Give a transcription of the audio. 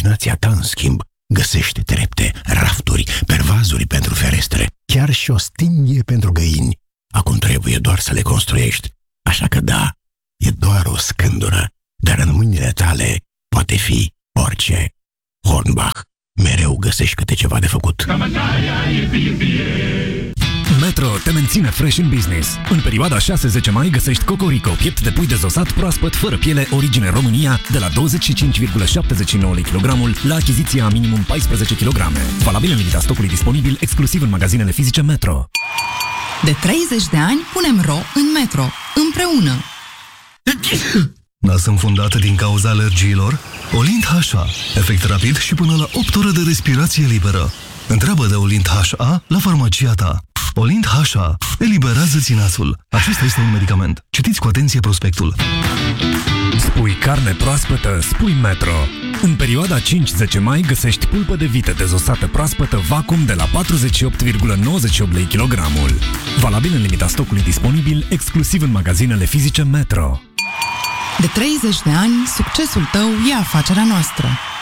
imaginația ta, în schimb, găsește trepte, rafturi, pervazuri pentru ferestre, chiar și o stinghie pentru găini. Acum trebuie doar să le construiești. Așa că da, e doar o scândură, dar în mâinile tale poate fi orice. Hornbach, mereu găsești câte ceva de făcut. Metro te menține fresh în business. În perioada 6-10 mai găsești Cocorico, piept de pui dezosat proaspăt, fără piele, origine România, de la 25,79 lei kilogramul la achiziția minimum 14 kg. Valabil în limita stocului disponibil, exclusiv în magazinele fizice Metro. De 30 de ani punem ro în Metro, împreună. Nas înfundată din cauza alergiilor? Olint HA. Efect rapid și până la 8 ore de respirație liberă. Întreabă de Olint HA la farmacia ta. Olint HA. Eliberează-ți nasul. Acesta este un medicament. Citiți cu atenție prospectul. Spui carne proaspătă, spui Metro. În perioada 5-10 mai găsești pulpă de vită dezosată proaspătă vacuum de la 48,98 lei kilogramul. Valabil în limita stocului disponibil, exclusiv în magazinele fizice Metro. De 30 de ani, succesul tău e afacerea noastră.